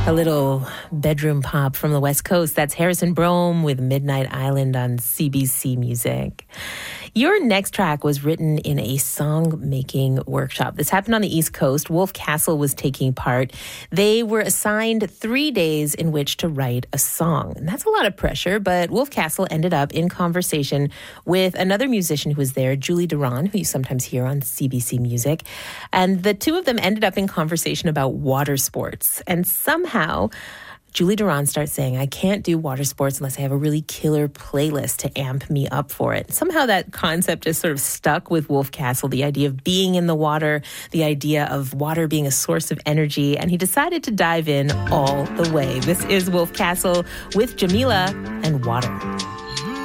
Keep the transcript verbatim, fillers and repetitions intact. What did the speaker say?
A little bedroom pop from the West Coast. That's Harrison Brome with Midnight Island on C B C Music. Your next track was written in a song-making workshop. This happened on the East Coast. Wolf Castle was taking part. They were assigned three days in which to write a song. And that's a lot of pressure, but Wolf Castle ended up in conversation with another musician who was there, Julie Duran, who you sometimes hear on C B C Music. And the two of them ended up in conversation about water sports. And somehow Julie Duran starts saying, I can't do water sports unless I have a really killer playlist to amp me up for it. Somehow that concept just sort of stuck with Wolf Castle, the idea of being in the water, the idea of water being a source of energy, and he decided to dive in all the way. This is Wolf Castle with Jamila and Water.